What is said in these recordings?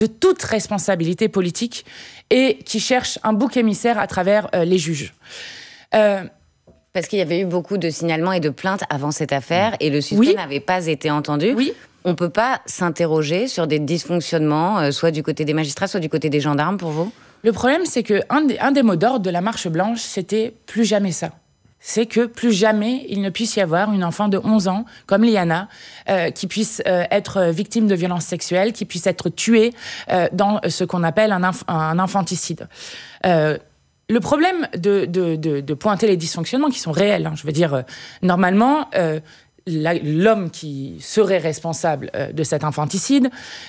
de toute responsabilité politique et qui cherche un bouc émissaire à travers les juges. Parce qu'il y avait eu beaucoup de signalements et de plaintes avant cette affaire et le suspect n'avait pas été entendu. Oui. On ne peut pas s'interroger sur des dysfonctionnements, soit du côté des magistrats, soit du côté des gendarmes, pour vous ? Le problème, c'est qu'un des mots d'ordre de la Marche Blanche, c'était « plus jamais ça ». C'est que plus jamais il ne puisse y avoir une enfant de 11 ans, comme Liana, qui puisse être victime de violences sexuelles, qui puisse être tuée dans ce qu'on appelle un infanticide. Le problème de pointer les dysfonctionnements qui sont réels, je veux dire, normalement... l'homme qui serait responsable de cet infanticide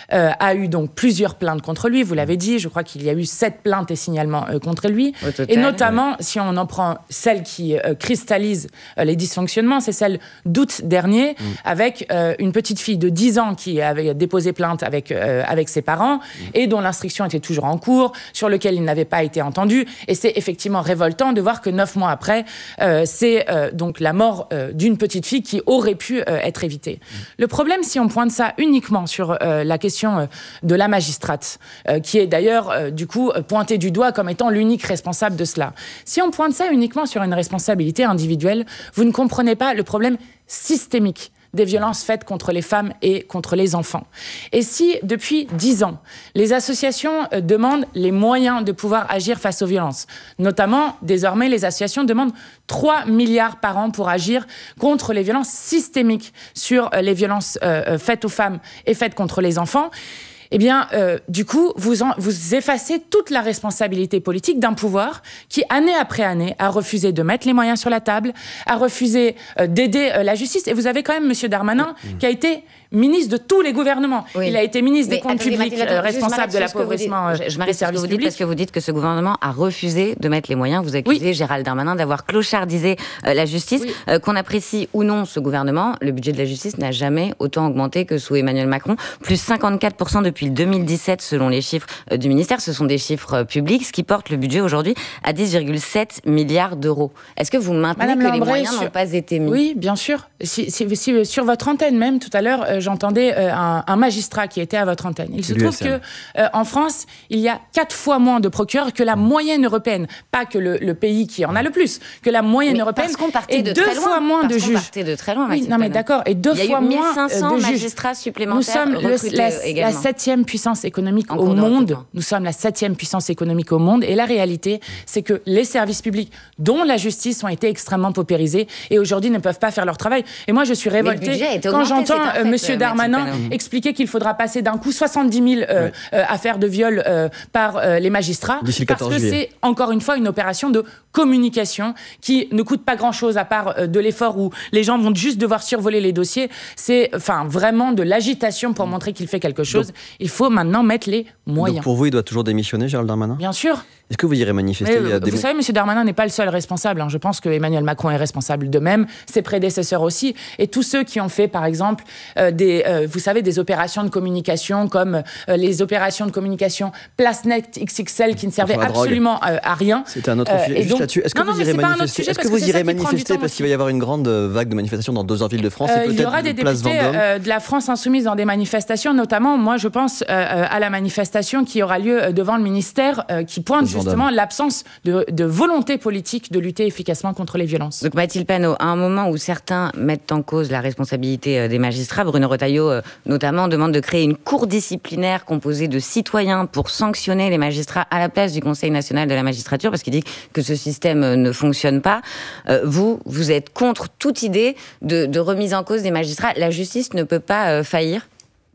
a eu donc plusieurs plaintes contre lui, vous l'avez dit, je crois qu'il y a eu 7 plaintes et signalements contre lui. Au total, et notamment, si on en prend celle qui cristallise les dysfonctionnements, c'est celle d'août dernier, avec une petite fille de 10 ans qui avait déposé plainte avec ses parents, et dont l'instruction était toujours en cours, sur lequel il n'avait pas été entendu. Et c'est effectivement révoltant de voir que 9 mois après, c'est donc la mort d'une petite fille qui aurait pu être évité. Le problème, si on pointe ça uniquement sur la question de la magistrate, qui est d'ailleurs, du coup, pointée du doigt comme étant l'unique responsable de cela. Si on pointe ça uniquement sur une responsabilité individuelle, vous ne comprenez pas le problème systémique des violences faites contre les femmes et contre les enfants. Et si, depuis 10 ans, les associations demandent les moyens de pouvoir agir face aux violences, notamment, désormais, les associations demandent 3 milliards par an pour agir contre les violences systémiques sur les violences faites aux femmes et faites contre les enfants, eh bien, du coup, vous effacez toute la responsabilité politique d'un pouvoir qui, année après année, a refusé de mettre les moyens sur la table, a refusé d'aider la justice. Et vous avez quand même M. Darmanin qui a été ministre de tous les gouvernements. Oui. Il a été ministre des comptes publics, responsable de l'appauvrissement des services publics. Parce que vous dites que ce gouvernement a refusé de mettre les moyens. Vous accusez Gérald Darmanin d'avoir clochardisé la justice. Qu'on apprécie ou non ce gouvernement, le budget de la justice n'a jamais autant augmenté que sous Emmanuel Macron. Plus 54% depuis 2017 selon les chiffres du ministère. Ce sont des chiffres publics, ce qui porte le budget aujourd'hui à 10,7 milliards d'euros. Est-ce que vous maintenez que les moyens n'ont pas été mis ? Oui, bien sûr. Si, sur votre antenne même, tout à l'heure, j'entendais un magistrat qui était à votre antenne. Il se trouve qu'en France, il y a 4 fois moins de procureurs que la moyenne européenne. Pas que le pays qui en a le plus, que la moyenne européenne. Parce qu'on partait et de 2 très loin. fois moins de juges. Partait de très loin, oui, non mais d'accord. Et 2 fois moins de juges. Il y a eu 1500 magistrats supplémentaires recrutés également. La 7e puissance économique au monde. Nous sommes la 7e puissance économique au monde. Et la réalité, c'est que les services publics, dont la justice, ont été extrêmement paupérisés et aujourd'hui ne peuvent pas faire leur travail. Et moi, je suis révoltée quand j'entends M. Darmanin expliquer qu'il faudra passer d'un coup 70 000 affaires de viol par les magistrats, parce que c'est encore une fois une opération de communication qui ne coûte pas grand-chose à part de l'effort où les gens vont juste devoir survoler les dossiers. C'est vraiment de l'agitation pour montrer qu'il fait quelque chose. Donc, il faut maintenant mettre les moyens. Donc pour vous, il doit toujours démissionner, Gérald Darmanin ? Bien sûr. Est-ce que vous irez manifester ? Vous savez, M. Darmanin n'est pas le seul responsable. Je pense que Emmanuel Macron est responsable de même, ses prédécesseurs aussi, et tous ceux qui ont fait, par exemple, vous savez, des opérations de communication comme les opérations de communication PlaceNet XXL qui ne servaient absolument à rien. C'est un autre sujet. Juste là-dessus, est-ce que vous irez manifester ? Est-ce que vous irez manifester parce qu'il va y avoir une grande vague de manifestations dans 2 villes de France et il y aura des députés de la France insoumise dans des manifestations, notamment, moi, je pense à la manifestation qui aura lieu devant le ministère, qui pointe justement l'absence de volonté politique de lutter efficacement contre les violences. Donc Mathilde Panot, à un moment où certains mettent en cause la responsabilité des magistrats, Bruno Retailleau notamment demande de créer une cour disciplinaire composée de citoyens pour sanctionner les magistrats à la place du Conseil national de la magistrature, parce qu'il dit que ce système ne fonctionne pas. Vous êtes contre toute idée de remise en cause des magistrats. La justice ne peut pas faillir ?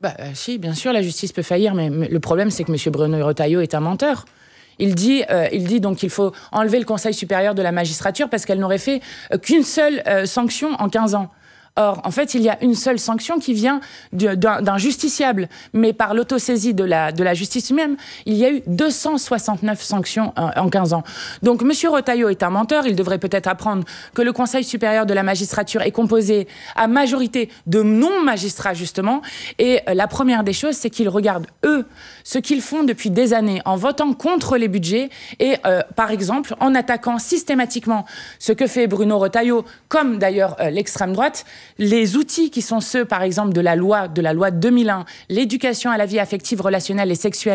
Si, bien sûr, la justice peut faillir, mais le problème, c'est que M. Bruno Retailleau est un menteur. Il dit donc qu'il faut enlever le Conseil supérieur de la magistrature parce qu'elle n'aurait fait qu'une seule sanction en 15 ans. Or, en fait, il y a une seule sanction qui vient d'un justiciable. Mais par l'autosaisie de la justice même, il y a eu 269 sanctions en 15 ans. Donc, M. Retailleau est un menteur. Il devrait peut-être apprendre que le Conseil supérieur de la magistrature est composé à majorité de non-magistrats, justement. Et la première des choses, c'est qu'ils regardent, eux, ce qu'ils font depuis des années en votant contre les budgets et, par exemple, en attaquant systématiquement ce que fait Bruno Retailleau, comme d'ailleurs l'extrême droite, les outils qui sont ceux, par exemple, de la loi de 2001, l'éducation à la vie affective, relationnelle et sexuelle,